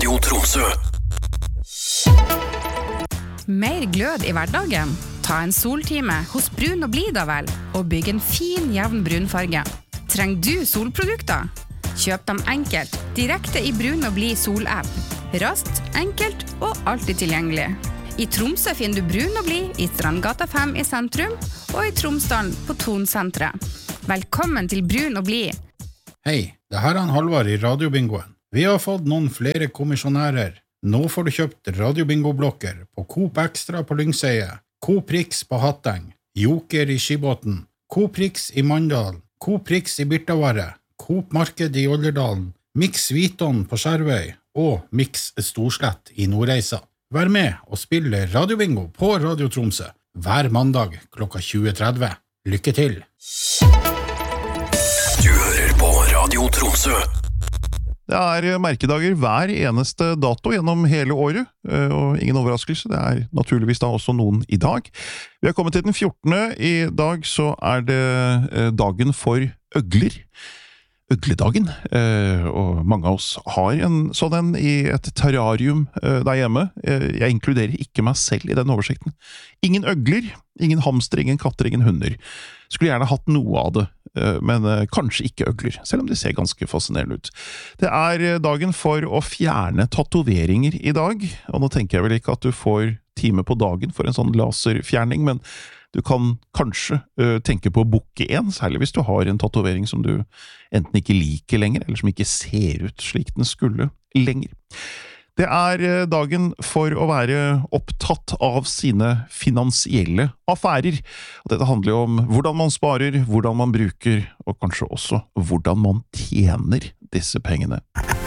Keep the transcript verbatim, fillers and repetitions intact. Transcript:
Radio Tromsø. Mer glød i hverdagen? Ta en soltime hos Brun og Blid da vel, og bygg en fin, jevn brunfarge. Trenger du solprodukter? Kjøp dem enkelt, direkte i Brun og Blid sol-app. Raskt, enkelt og alltid tilgjengelig. I Tromsø finner du Brun og Blid i Strandgata fem i sentrum, og i Tromsdalen på Tonsentret. Velkommen til Brun og Blid. Hei, det her er han Halvard i Radiobingoen. Vi har fått noen flere kommisjonærer. Nå får du kjøpt Radiobingo-blokker på Coop Extra på Lyngseie, Coop Rix på Hatteng, Joker i Skibåten, Coop Rix i Mandal, Coop Rix i Birtavarre, Coop Marked i Olderdalen, Mix Viton på Skjervøy og Mix Storslett i Nordreisa. Vær med og spille Radiobingo på Radio Tromsø hver mandag klokka tjue tretti. Lykke til! Du hører på Radio Tromsø. Det er merkedager hver eneste dato gjennom hele året, og ingen overraskelse, det er naturligvis da også noen i dag. Vi har kommet til den fjortende I dag, så er det dagen for øgler. Øgledagen, og mange av oss har en sånn en I et terrarium der hjemme. Jeg inkluderer ikke meg selv I den oversikten. Ingen øgler, ingen hamster, ingen katter, ingen hunder. Skulle gjerne hatt noe av det, men kanskje ikke øgler, selv om det ser ganske fascinerende ut. Det er dagen for å fjerne tatoveringer I dag, og nå tenker jeg vel ikke at du får time på dagen for en sånn laserfjerning, men du kan kanskje uh, tenke på å booke en, særlig hvis du har en tatovering som du enten ikke liker lenger, eller som ikke ser ut slik den skulle lenger. Det er uh, dagen for å være opptatt av sine finansielle affærer. Og dette handler jo om hvordan man sparer, hvordan man bruker, og kanskje også hvordan man tjener disse pengene.